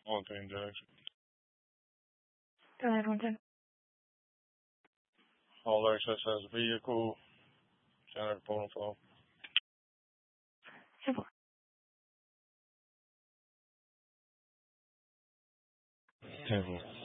Mountain direction. Go ahead, Winton. All access has vehicle. Generate phone flow. Simple. Table.